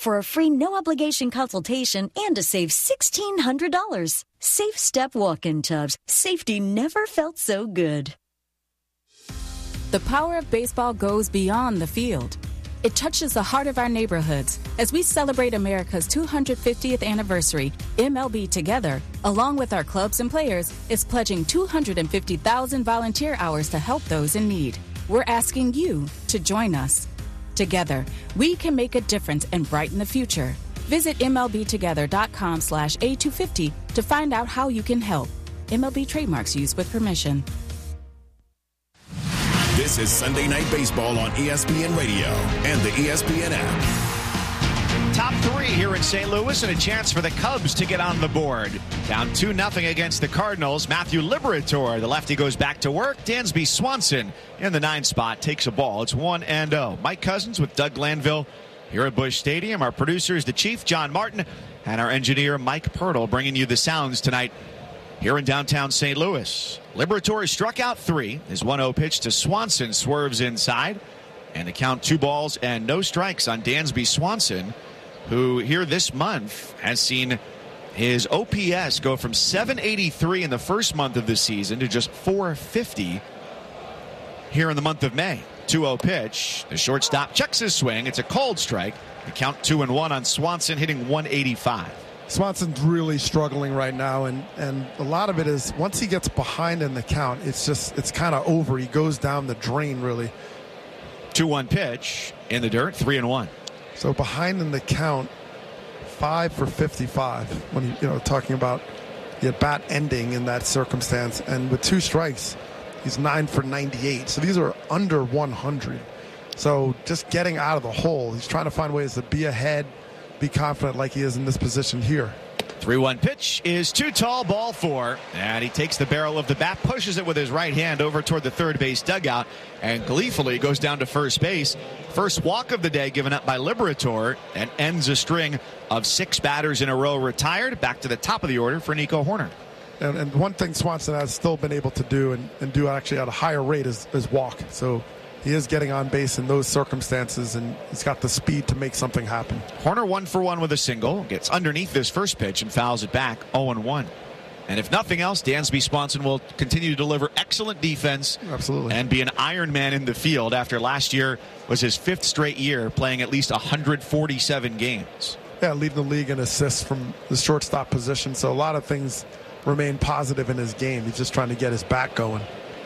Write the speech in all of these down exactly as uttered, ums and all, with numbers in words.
for a free no-obligation consultation and to save sixteen hundred dollars. Safe Step walk-in tubs. Safety never felt so good. The power of baseball goes beyond the field. It touches the heart of our neighborhoods. As we celebrate America's two hundred fiftieth anniversary, M L B Together, along with our clubs and players, is pledging two hundred fifty thousand volunteer hours to help those in need. We're asking you to join us. Together, we can make a difference and brighten the future. Visit M L B together dot com slash A two fifty to find out how you can help. M L B trademarks used with permission. This is Sunday Night Baseball on E S P N Radio and the E S P N app. Top three here in Saint Louis and a chance for the Cubs to get on the board. Down two nothing against the Cardinals. Matthew Liberatore, the lefty, goes back to work. Dansby Swanson in the nine spot takes a ball. It's one and oh. Mike Cousins with Doug Glanville here at Busch Stadium. Our producer is the Chief, John Martin, and our engineer, Mike Pirtle, bringing you the sounds tonight here in downtown Saint Louis. Liberatore struck out three. His one oh pitch to Swanson swerves inside. And the count two balls and no strikes on Dansby Swanson, who here this month has seen his O P S go from seven eighty-three in the first month of the season to just four fifty here in the month of May. two oh pitch. The shortstop checks his swing. It's a cold strike. The count two and one on Swanson, hitting one eighty-five. Swanson's really struggling right now, and, and a lot of it is once he gets behind in the count, it's just it's kind of over. He goes down the drain, really. two one pitch in the dirt, three and one. So behind in the count, five for fifty-five. When you, you know talking about the at bat ending in that circumstance, and with two strikes, he's nine for ninety-eight. So these are under one hundred. So just getting out of the hole, he's trying to find ways to be ahead, be confident like he is in this position here. three one pitch is too tall, ball four. And he takes the barrel of the bat, pushes it with his right hand over toward the third base dugout, and gleefully goes down to first base. First walk of the day given up by Liberatore, and ends a string of six batters in a row retired. Back to the top of the order for Nico Hoerner. And, and one thing Swanson has still been able to do, and, and do actually at a higher rate, is, is walk. So he is getting on base in those circumstances, and he's got the speed to make something happen. Hoerner one for one with a single, gets underneath this first pitch and fouls it back oh and one. And if nothing else, Dansby Swanson will continue to deliver excellent defense. Absolutely. And be an Iron Man in the field after last year was his fifth straight year playing at least one hundred forty-seven games. Yeah, leading the league in assists from the shortstop position. So a lot of things remain positive in his game. He's just trying to get his back going.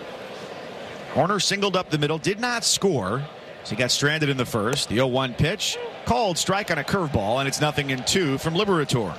Hoerner singled up the middle, did not score, so he got stranded in the first. The oh one pitch, called strike on a curveball, and it's nothing in two from Liberatore.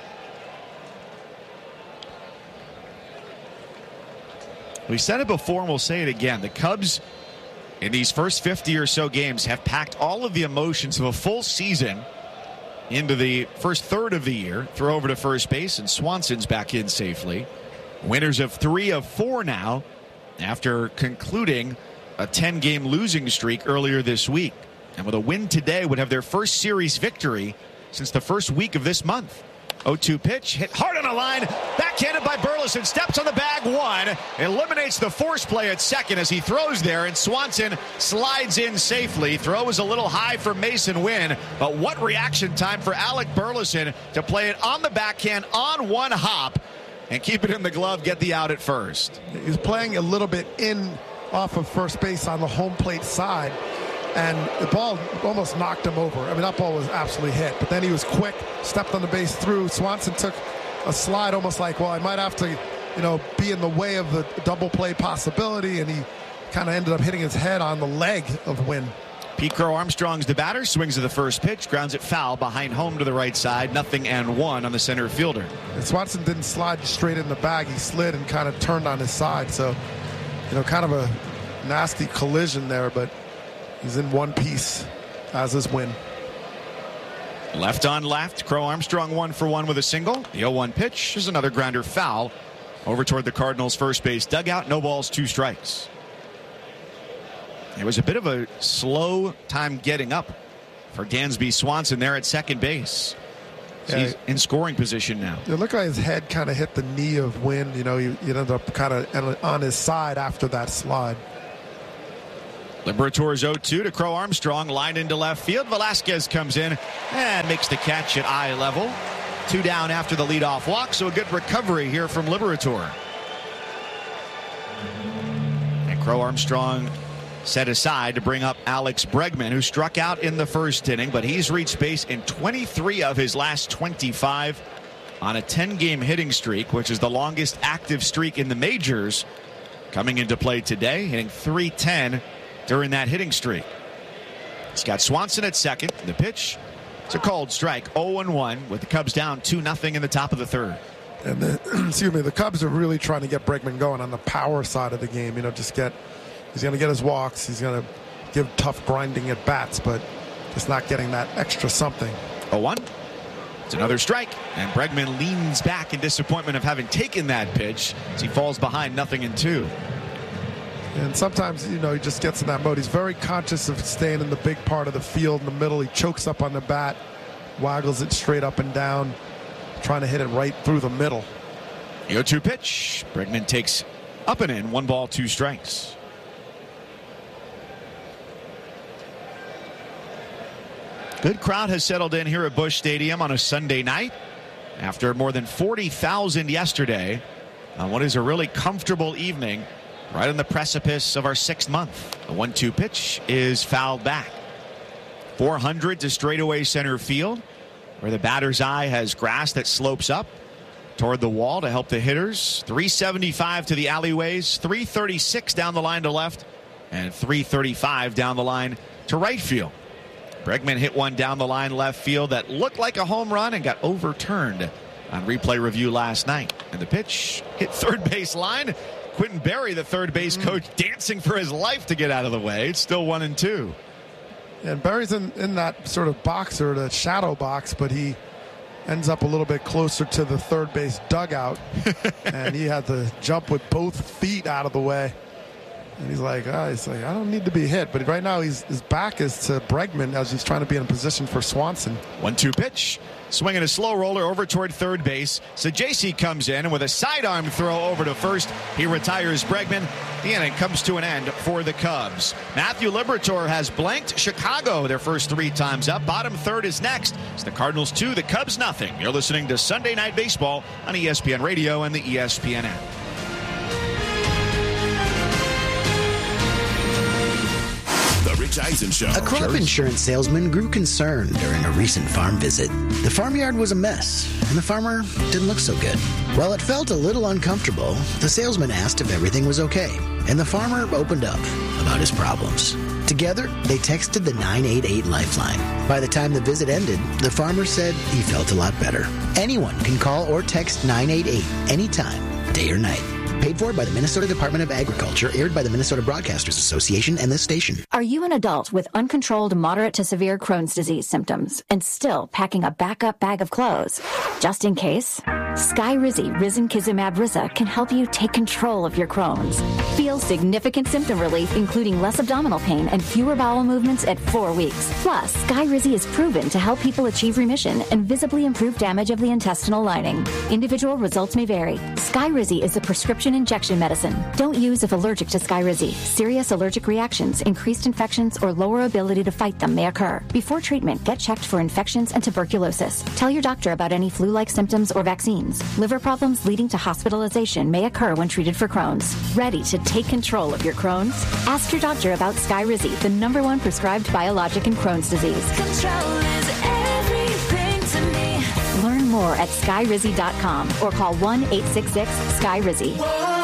We said it before and we'll say it again. The Cubs in these first fifty or so games have packed all of the emotions of a full season into the first third of the year. Throw over to first base, and Swanson's back in safely. Winners of three of four now, after concluding a ten-game losing streak earlier this week. And with a win today, would have their first series victory since the first week of this month. oh two pitch, hit hard on a line, backhanded by Burleson, steps on the bag one, eliminates the force play at second as he throws there, and Swanson slides in safely. Throw is a little high for Mason Wynn, but what reaction time for Alec Burleson to play it on the backhand on one hop and keep it in the glove, get the out at first. He's playing a little bit in off of first base on the home plate side, and the ball almost knocked him over. I mean, that ball was absolutely hit, but then he was quick, stepped on the base through. Swanson took a slide almost like, well, I might have to, you know, be in the way of the double play possibility, and he kind of ended up hitting his head on the leg of Wynn. Pete Crow Armstrong's the batter, swings at the first pitch, grounds it foul behind home to the right side, nothing and one on the center fielder. And Swanson didn't slide straight in the bag. He slid and kind of turned on his side. So, you know, kind of a nasty collision there, but he's in one piece, as is Wynn. Left on left, Crow Armstrong one for one with a single. The oh one pitch is another grounder foul over toward the Cardinals' first base dugout. No balls, two strikes. It was a bit of a slow time getting up for Dansby Swanson there at second base. So yeah, he's in scoring position now. It looked like his head kind of hit the knee of Wynn. You know, he, he ended up kind of on his side after that slide. Liberatore's oh two to Crow Armstrong, line into left field. Velasquez comes in and makes the catch at eye level. Two down after the leadoff walk, so a good recovery here from Liberatore. And Crow Armstrong set aside to bring up Alex Bregman, who struck out in the first inning, but he's reached base in twenty-three of his last twenty-five on a ten-game hitting streak, which is the longest active streak in the majors, coming into play today, hitting three ten during that hitting streak. It's got Swanson at second. The pitch, it's a called strike, oh and one, with the Cubs down two nothing in the top of the third. And the, excuse me, the Cubs are really trying to get Bregman going on the power side of the game. You know, just get, he's going to get his walks. He's going to give tough grinding at bats, but just not getting that extra something. oh one. It's another strike, and Bregman leans back in disappointment of having taken that pitch as he falls behind nothing in two. And sometimes, you know, he just gets in that mode. He's very conscious of staying in the big part of the field in the middle. He chokes up on the bat, waggles it straight up and down, trying to hit it right through the middle. The oh two pitch. Bregman takes up and in. One ball, two strikes. Good crowd has settled in here at Busch Stadium on a Sunday night after more than forty thousand yesterday on what is a really comfortable evening right on the precipice of our sixth month. The one two pitch is fouled back. four hundred to straightaway center field, where the batter's eye has grass that slopes up toward the wall to help the hitters. three seventy-five to the alleyways, three thirty-six down the line to left, and three thirty-five down the line to right field. Bregman hit one down the line left field that looked like a home run and got overturned on replay review last night. And the pitch hit third base line. Quentin Berry, the third base coach, dancing for his life to get out of the way. It's still one and two. And Berry's in, in that sort of box or the shadow box, but he ends up a little bit closer to the third base dugout. And he had to jump with both feet out of the way. And he's like, oh, he's like, I don't need to be hit. But right now he's, his back is to Bregman as he's trying to be in position for Swanson. one two pitch. Swinging a slow roller over toward third base. Sajacy comes in, and with a sidearm throw over to first, he retires Bregman. The inning comes to an end for the Cubs. Matthew Liberatore has blanked Chicago their first three times up. Bottom third is next. It's the Cardinals two, the Cubs nothing. You're listening to Sunday Night Baseball on E S P N Radio and the E S P N app. Rich Eisen Show. A crop insurance salesman grew concerned during a recent farm visit. The farmyard was a mess, and the farmer didn't look so good. While it felt a little uncomfortable, the salesman asked if everything was okay, and the farmer opened up about his problems. Together, they texted the nine eight eight Lifeline. By the time the visit ended, the farmer said he felt a lot better. Anyone can call or text nine eight eight anytime, day or night. Paid for by the Minnesota Department of Agriculture, aired by the Minnesota Broadcasters Association and this station. Are you an adult with uncontrolled moderate to severe Crohn's disease symptoms and still packing a backup bag of clothes? Just in case, Skyrizi Risankizumab Riza can help you take control of your Crohn's. Feel significant symptom relief, including less abdominal pain and fewer bowel movements at four weeks. Plus, Skyrizi is proven to help people achieve remission and visibly improve damage of the intestinal lining. Individual results may vary. Skyrizi is a prescription injection medicine. Don't use if allergic to Skyrizi. Serious allergic reactions, increased infections, or lower ability to fight them may occur. Before treatment, get checked for infections and tuberculosis. Tell your doctor about any flu-like symptoms or vaccines. Liver problems leading to hospitalization may occur when treated for Crohn's. Ready to take control of your Crohn's? Ask your doctor about Skyrizi, the number one prescribed biologic in Crohn's disease. Control is everything to me. Learn more at skyrizi dot com or call one eight six six Sky Rizzi.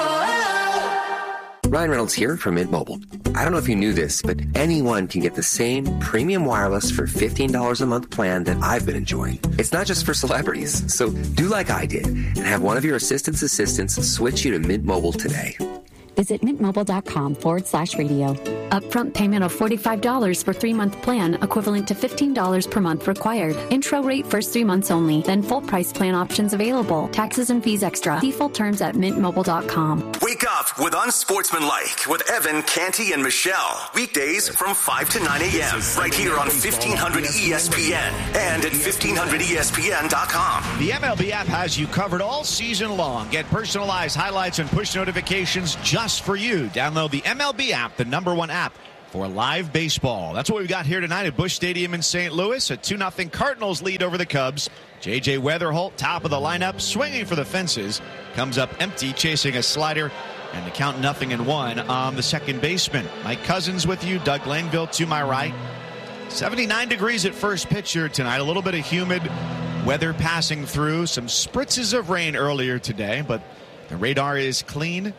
Ryan Reynolds here from Mint Mobile. I don't know if you knew this, but anyone can get the same premium wireless for fifteen dollars a month plan that I've been enjoying. It's not just for celebrities, so do like I did and have one of your assistant's assistants switch you to Mint Mobile today. Visit mintmobile.com forward slash radio. Upfront payment of forty-five dollars for three-month plan, equivalent to fifteen dollars per month required. Intro rate first three months only, then full price plan options available. Taxes and fees extra. See full terms at mint mobile dot com. Wake up with Unsportsmanlike with Evan, Canty, and Michelle. Weekdays from five to nine a.m. right here on fifteen hundred E S P N and at fifteen hundred E S P N dot com. The M L B app has you covered all season long. Get personalized highlights and push notifications just for you. Download the M L B app, the number one app for live baseball. That's what we've got here tonight at Busch Stadium in Saint Louis. A two nothing Cardinals lead over the Cubs. J J Weatherholt, top of the lineup, swinging for the fences. Comes up empty, chasing a slider. And the count nothing and one on the second baseman. Mike Cousins with you. Doug Langville to my right. seventy-nine degrees at first pitch here tonight. A little bit of humid weather passing through. Some spritzes of rain earlier today, but the radar is clean.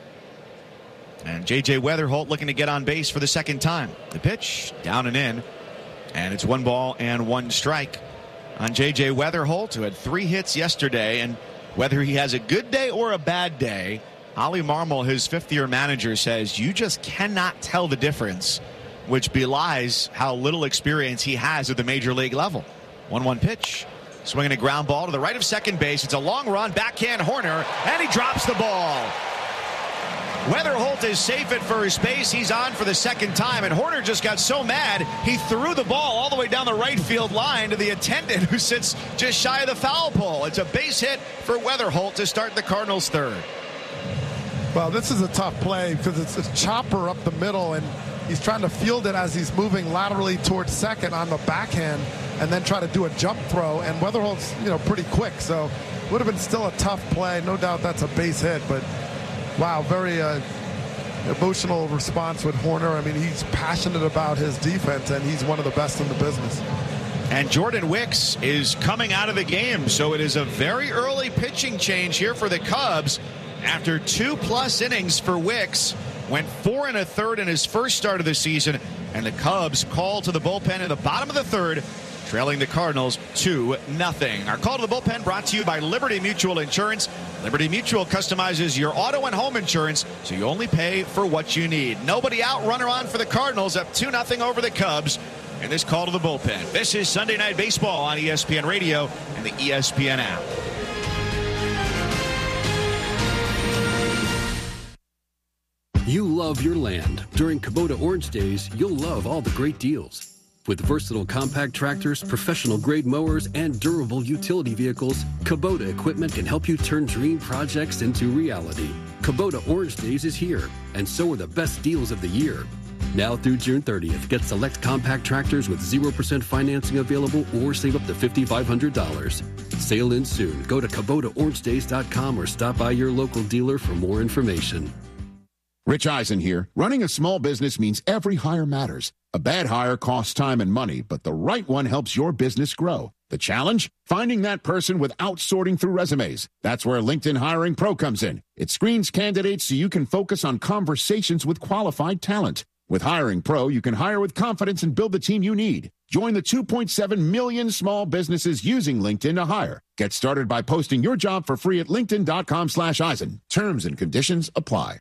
And J J Weatherholt looking to get on base for the second time. The pitch down and in. And it's one ball and one strike on J J Weatherholt, who had three hits yesterday. And whether he has a good day or a bad day, Ollie Marmol, his fifth-year manager, says you just cannot tell the difference, which belies how little experience he has at the major league level. one one pitch. Swinging a ground ball to the right of second base. It's a long run. Backhand Horner, and he drops the ball. Weatherholt is safe at first base. He's on for the second time, and Horner just got so mad he threw the ball all the way down the right field line to the attendant who sits just shy of the foul pole. It's a base hit for Weatherholt to start the Cardinals' third. Well, this is a tough play because it's a chopper up the middle, and he's trying to field it as he's moving laterally towards second on the backhand and then try to do a jump throw. And Weatherholt's, you know, pretty quick, so would have been still a tough play. No doubt that's a base hit, but wow, very uh, emotional response with Horner. I mean, he's passionate about his defense, and he's one of the best in the business. And Jordan Wicks is coming out of the game, so it is a very early pitching change here for the Cubs. After two-plus innings for Wicks, went four and a third in his first start of the season, and the Cubs call to the bullpen in the bottom of the third, trailing the Cardinals two nothing. Our call to the bullpen brought to you by Liberty Mutual Insurance. Liberty Mutual customizes your auto and home insurance, so you only pay for what you need. Nobody out, runner on for the Cardinals, up two nothing over the Cubs. And this call to the bullpen. This is Sunday Night Baseball on E S P N Radio and the E S P N app. You love your land. During Kubota Orange Days, you'll love all the great deals. With versatile compact tractors, professional-grade mowers, and durable utility vehicles, Kubota equipment can help you turn dream projects into reality. Kubota Orange Days is here, and so are the best deals of the year. Now through June thirtieth, get select compact tractors with zero percent financing available or save up to five thousand five hundred dollars. Sale ends soon. Go to Kubota Orange Days dot com or stop by your local dealer for more information. Rich Eisen here. Running a small business means every hire matters. A bad hire costs time and money, but the right one helps your business grow. The challenge? Finding that person without sorting through resumes. That's where LinkedIn Hiring Pro comes in. It screens candidates so you can focus on conversations with qualified talent. With Hiring Pro, you can hire with confidence and build the team you need. Join the two point seven million small businesses using LinkedIn to hire. Get started by posting your job for free at linkedin dot com slash Eisen. Terms and conditions apply.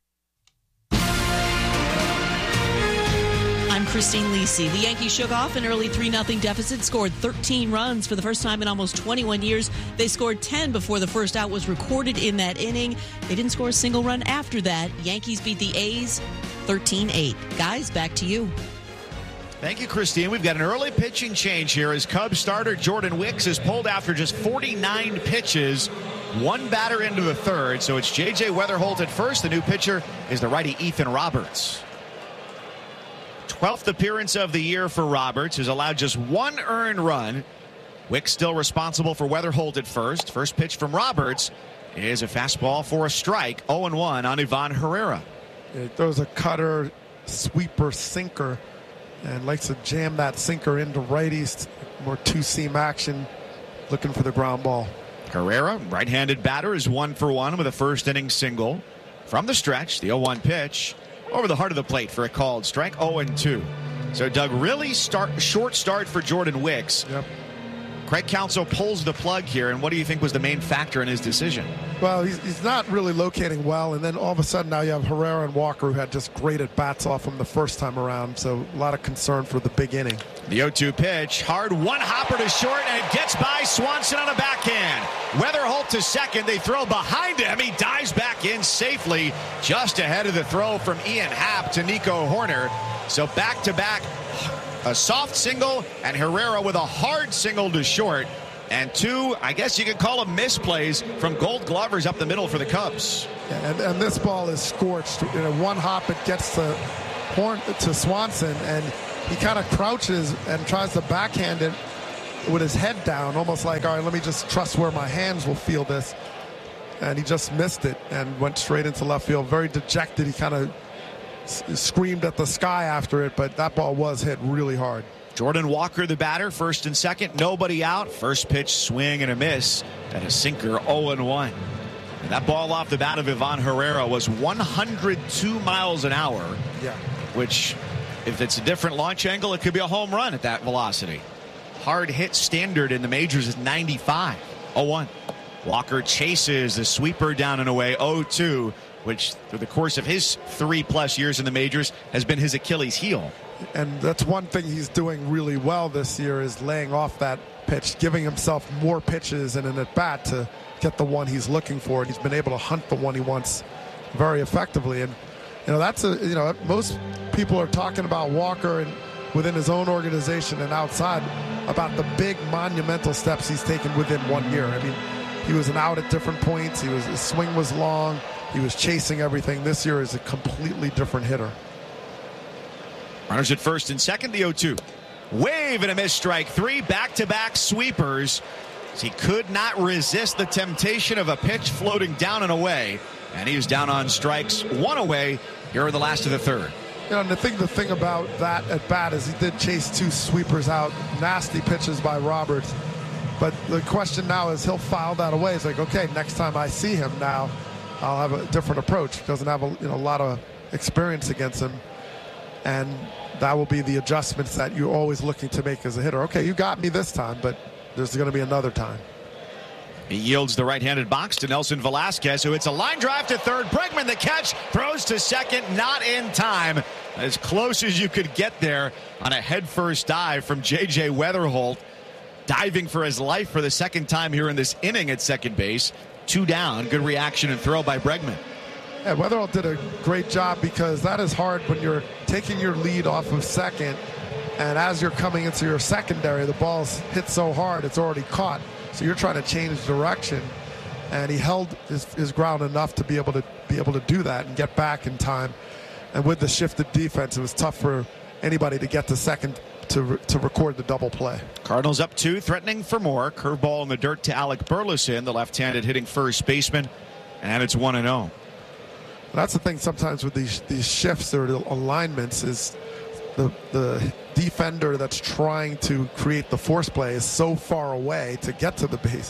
I'm Christine Lisi. The Yankees shook off an early three nothing deficit, scored thirteen runs for the first time in almost twenty-one years. They scored ten before the first out was recorded in that inning. They didn't score a single run after that. Yankees beat the A's thirteen eight. Guys, back to you. Thank you, Christine. We've got an early pitching change here as Cubs starter Jordan Wicks is pulled after just forty-nine pitches. One batter into the third, so it's J J Weatherholt at first. The new pitcher is the righty Ethan Roberts. twelfth appearance of the year for Roberts, who's allowed just one earned run. Wicks still responsible for Weatherholt at first. First pitch from Roberts is a fastball for a strike. oh and one on Ivan Herrera. He throws a cutter, sweeper, sinker, and likes to jam that sinker into righties. More two-seam action, looking for the ground ball. Herrera, right-handed batter, is one for one with a first inning single. From the stretch, the oh one pitch over the heart of the plate for a called strike. oh and two. So, Doug, really start short start for Jordan Wicks. Yep. Craig Counsell pulls the plug here, and what do you think was the main factor in his decision? Well, he's, he's not really locating well, and then all of a sudden now you have Herrera and Walker, who had just great at-bats off him the first time around, so a lot of concern for the big inning. The oh two pitch, hard one-hopper to short, and it gets by Swanson on a backhand. Weatherholt to second. They throw behind him. He dives back in safely just ahead of the throw from Ian Happ to Nico Horner. So back-to-back, a soft single, and Herrera with a hard single to short. And two, I guess you could call them misplays from Gold Glovers up the middle for the Cubs. Yeah, and, and this ball is scorched. In a one hop, it gets to Horn to Swanson, and he kind of crouches and tries to backhand it with his head down, almost like, all right, let me just trust where my hands will feel this. And he just missed it and went straight into left field. Very dejected. He kind of s- screamed at the sky after it, but that ball was hit really hard. Jordan Walker, the batter, first and second, nobody out. First pitch, swing and a miss, and a sinker, oh and one. And that ball off the bat of Ivan Herrera was one hundred two miles an hour. Yeah. Which, if it's a different launch angle, it could be a home run at that velocity. Hard hit standard in the majors is ninety-five. oh one. Walker chases the sweeper down and away, oh two, which through the course of his three-plus years in the majors has been his Achilles heel. And that's one thing he's doing really well this year is laying off that pitch, giving himself more pitches and an at-bat to get the one he's looking for. And he's been able to hunt the one he wants very effectively. And, you know, that's a, you know, most people are talking about Walker and within his own organization and outside about the big monumental steps he's taken within one year. I mean, he was an out at different points. He was, his swing was long. He was chasing everything. This year is a completely different hitter. Runners at first and second, the oh two. Wave and a miss, strike three. Back-to-back sweepers. He could not resist the temptation of a pitch floating down and away. And he was down on strikes, one away here in the last of the third. You know, and the thing, the thing about that at bat is he did chase two sweepers out. Nasty pitches by Roberts. But the question now is he'll file that away. It's like, okay, next time I see him now, I'll have a different approach. Doesn't have a, you know, a lot of experience against him. And that will be the adjustments that you're always looking to make as a hitter. Okay, you got me this time, but there's going to be another time. He yields the right-handed box to Nelson Velasquez, who hits a line drive to third. Bregman the catch, throws to second, not in time. As close as you could get there on a headfirst dive from J J Weatherholt, diving for his life for the second time here in this inning at second base. Two down, good reaction and throw by Bregman. Yeah, Weatherholt did a great job because that is hard when you're taking your lead off of second, and as you're coming into your secondary, the ball's hit so hard it's already caught. So you're trying to change direction, and he held his, his ground enough to be able to be able to do that and get back in time. And with the shifted defense, it was tough for anybody to get to second to to record the double play. Cardinals up two, threatening for more. Curveball in the dirt to Alec Burleson, the left-handed hitting first baseman, and it's one and oh. That's the thing sometimes with these these shifts or the alignments is the the defender that's trying to create the force play is so far away to get to the base.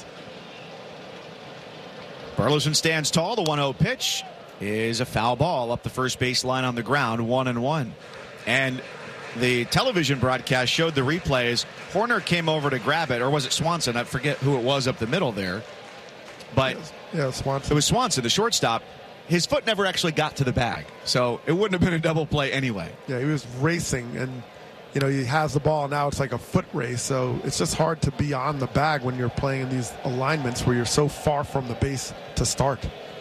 Burleson stands tall. The one oh pitch is a foul ball up the first base line on the ground, one and one. And the television broadcast showed the replays. Horner came over to grab it, or was it Swanson? I forget who it was up the middle there. But yeah, Swanson. It was Swanson, the shortstop. His foot never actually got to the bag, so it wouldn't have been a double play anyway. Yeah, he was racing, and you know he has the ball now. It's like a foot race, so it's just hard to be on the bag when you're playing in these alignments where you're so far from the base to start.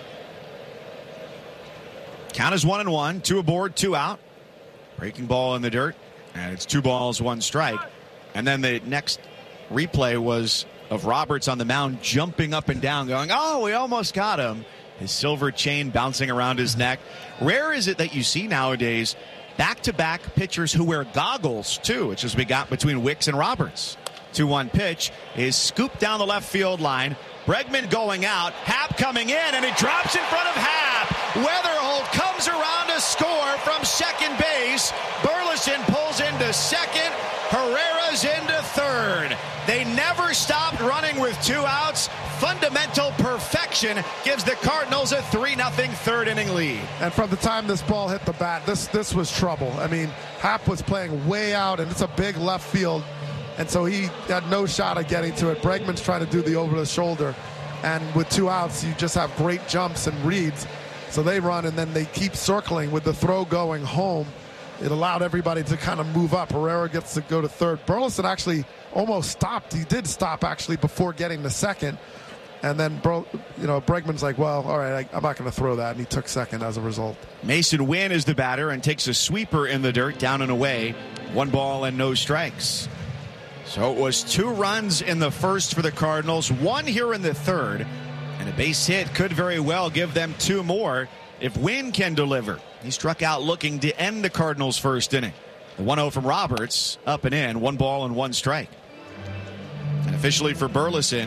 Count is one and one, two aboard, two out. Breaking ball in the dirt, and it's two balls, one strike. And then the next replay was of Roberts on the mound jumping up and down, going, "Oh, we almost got him." His silver chain bouncing around his neck. Rare is it that you see nowadays back-to-back pitchers who wear goggles, too, which is we got between Wicks and Roberts. two one pitch is scooped down the left field line. Bregman going out. Happ coming in, and it drops in front of Happ. Weatherholt comes around to score from second base. Burleson pulls into second. Herrera's into third. They never stopped running with two outs. Fundamental perfection gives the Cardinals a three nothing third inning lead. And from the time this ball hit the bat, this this was trouble. I mean, Happ was playing way out, and it's a big left field, and so he had no shot at getting to it. Bregman's trying to do the over the shoulder, and with two outs, you just have great jumps and reads. So they run, and then they keep circling with the throw going home. It allowed everybody to kind of move up. Herrera gets to go to third. Burleson actually almost stopped. He did stop actually before getting to second. And then, you know, Bregman's like, well, all right, I'm not going to throw that. And he took second as a result. Mason Wynn is the batter and takes a sweeper in the dirt, down and away. One ball and no strikes. So it was two runs in the first for the Cardinals, one here in the third. And a base hit could very well give them two more if Wynn can deliver. He struck out looking to end the Cardinals' first inning. The one oh from Roberts, up and in, one ball and one strike. And officially for Burleson,